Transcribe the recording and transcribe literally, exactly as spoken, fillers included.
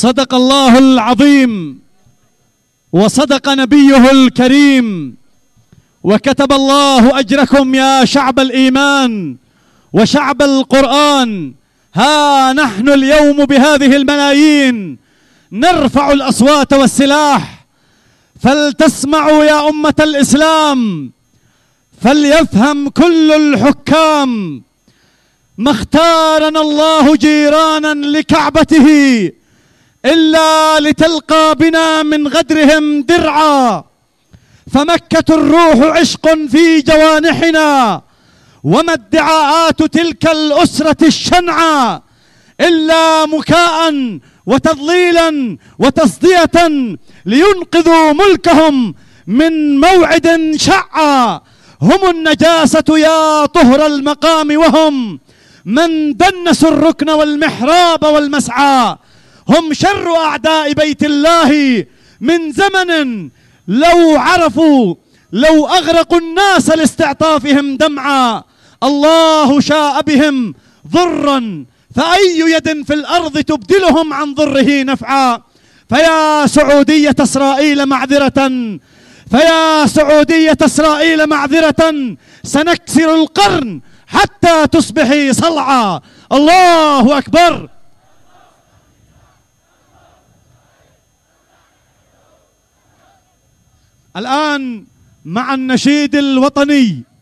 صدق الله العظيم وصدق نبيه الكريم، وكتب الله أجركم يا شعب الإيمان وشعب القرآن. ها نحن اليوم بهذه الملايين نرفع الأصوات والسلاح، فلتسمعوا يا أمة الإسلام، فليفهم كل الحكام، ما اختارنا الله جيرانا لكعبته إلا لتلقى بنا من غدرهم درعا، فمكة الروح عشق في جوانحنا، وما ادعاءات تلك الأسرة الشنعى إلا مكاء وتضليلا وتصدية لينقذوا ملكهم من موعد شعا. هم النجاسة يا طهر المقام، وهم من دنسوا الركن والمحراب والمسعى، هم شر أعداء بيت الله من زمن، لو عرفوا لو أغرقوا الناس لاستعطافهم دمعا. الله شاء بهم ضرا، فأي يد في الأرض تبدلهم عن ضره نفعا. فيا سعودية إسرائيل معذرة، فيا سعودية إسرائيل معذرة، سنكسر القرن حتى تصبحي صلعا. الله أكبر. الآن مع النشيد الوطني